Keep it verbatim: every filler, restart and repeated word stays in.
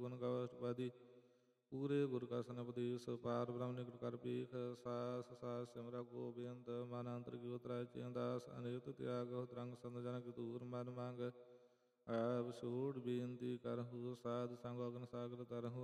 ਗੁਣ ਗਾਵ ਅਸ਼ਟਪਦੀ। ਪੂਰੇ ਗੁਰ ਕਾ ਸਨਪਦੇਸ ਪਾਰ ਬ੍ਰਹਮ ਨਿਕਟ ਕਰ ਪੇਖ। ਸਾਸ ਸਾਸ ਸਿਮਰਾ ਗੋਬਿੰਦ ਮਨ ਅੰਤਰ ਕੀ ਉਤਰੈ ਚੇਂਦਾਸ। ਅਨੇਕ ਤਿਆਗ ਤਰੰਗ ਸੰਤ ਜਨ ਕੀ ਦੂਰ ਮਨ ਮੰਗ। ਆਪ ਛੋੜ ਬੇਨਤੀ ਕਰਹੁ ਸਾਧ ਸੰਗ ਅਗਨ ਸਾਗਰ ਤਰਹੁ।